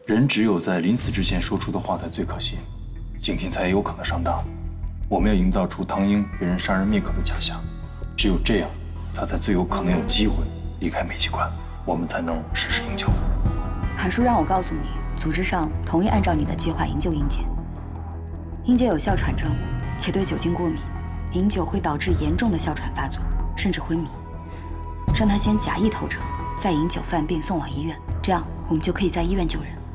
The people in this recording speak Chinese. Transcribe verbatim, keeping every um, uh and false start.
人只有在临死之前说出的话才最可信，景天才有可能上当。我们要营造出唐英被人杀人灭口的假象，只有这样，他才最有可能有机会离开煤气馆，我们才能实施营救。 韩叔让我告诉你，组织上同意按照你的计划营救英杰。英杰有哮喘症，且对酒精过敏，饮酒会导致严重的哮喘发作，甚至昏迷。让他先假意投诚，再饮酒犯病送往医院，这样我们就可以在医院救人。